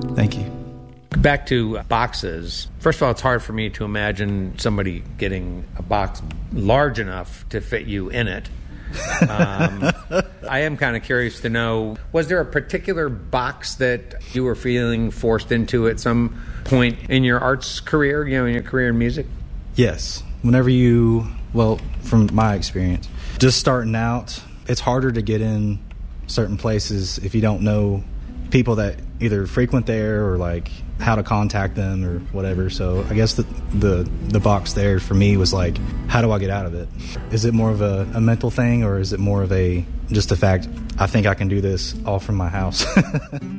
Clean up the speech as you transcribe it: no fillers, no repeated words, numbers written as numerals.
Thank you. Back to boxes. First of all, it's hard for me to imagine somebody getting a box large enough to fit you in it. I am kind of curious to know, was there a particular box that you were feeling forced into at some point in your arts career, in your career in music? Yes. From my experience, just starting out, it's harder to get in certain places if you don't know people that either frequent there or like how to contact them or whatever. So I guess the box there for me was like, how do I get out of it? Is it more of a mental thing, or is it more of just the fact I think I can do this all from my house?